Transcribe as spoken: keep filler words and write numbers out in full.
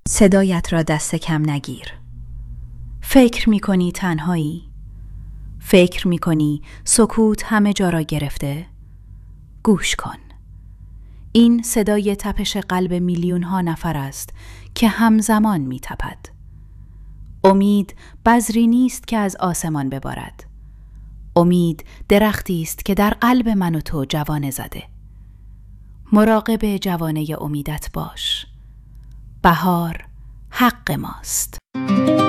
صدایت را دست کم نگیر. فکر می کنی تنهایی؟ فکر می کنی سکوت همه جا را گرفته؟ گوش کن. این صدای تپش قلب میلیون ها نفر است که همزمان می تپد. امید بذری نیست که از آسمان ببارد. امید درختی است که در قلب من و تو جوانه زده. مراقب جوانه امیدت باش. بهار حق ماست.